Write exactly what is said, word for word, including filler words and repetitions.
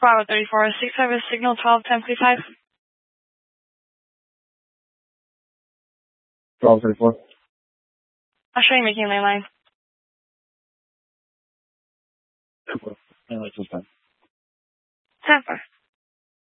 Bravo thirty-four, six service signal twelve ten forty-five. Bravo thirty-four. I'll show you making landline. Landline this time. Tampa.